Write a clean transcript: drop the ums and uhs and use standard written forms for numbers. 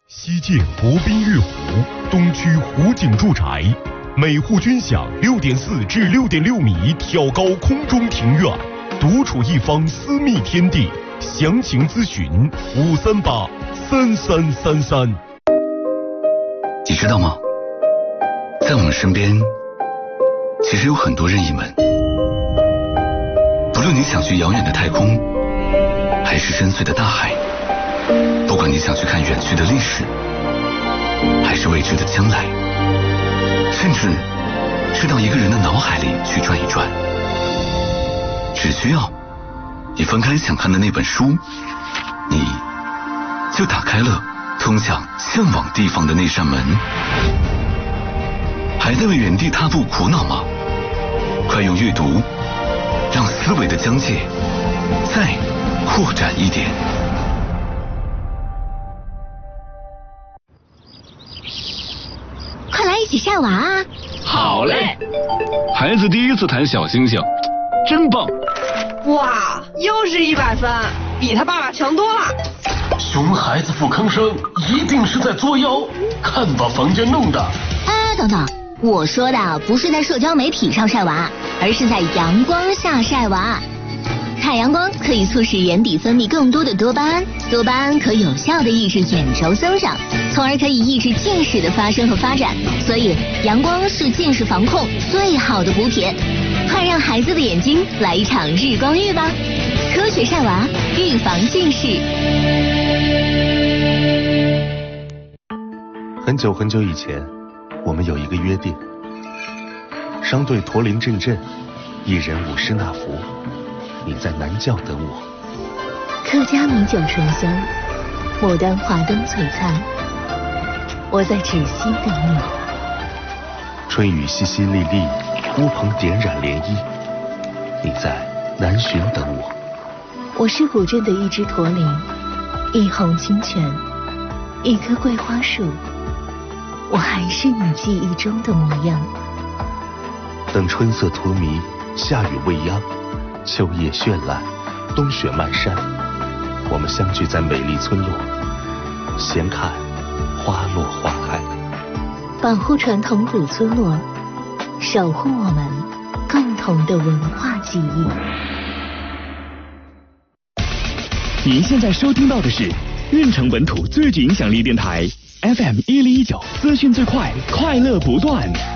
西建国宾悦湖东区湖景住宅，每户均享6.4至6.6米挑高空中庭院，独处一方私密天地。详情咨询5383333。 你知道吗？在我们身边，其实有很多任意门。不论你想去遥远的太空，还是深邃的大海，不管你想去看远去的历史，还是未知的将来，甚至是到一个人的脑海里去转一转，只需要你翻开想看的那本书，你就打开了通向向往地方的那扇门。还在为原地踏步苦恼吗？快用阅读让思维的疆界再扩展一点。 快来一起晒娃啊！ 好嘞！孩子第一次弹小星星，真棒！ 哇，又是100分，比他爸爸强多了。 熊孩子不吭声，一定是在作妖。看把房间弄的！ 等等，我说的不是在社交媒体上晒娃，而是在阳光下晒娃。太阳光可以促使眼底分泌更多的多巴胺，多巴胺可有效的抑制眼轴增长，从而可以抑制近视的发生和发展。所以阳光是近视防控最好的补品，快让孩子的眼睛来一场日光浴吧！科学晒娃，预防近视。 很久很久以前，我们有一个约定：商队驼铃阵阵，一人舞狮那福。你在南教等我。 客家米酒醇香，牡丹华灯璀璨。我在芷溪等你。 春雨淅淅沥沥，乌篷点染涟漪。你在南浔等我。 我是古镇的一只驼铃，一泓清泉，一棵桂花树。我还是你记忆中的模样。 等春色荼蘼，夏雨未央，秋叶绚烂，冬雪漫山，我们相聚在美丽村落，闲看花落花开。 保护传统古村落，守护我们共同的文化记忆。 您现在收听到的是运城本土最具影响力电台 FM 1019，资讯最快，快乐不断。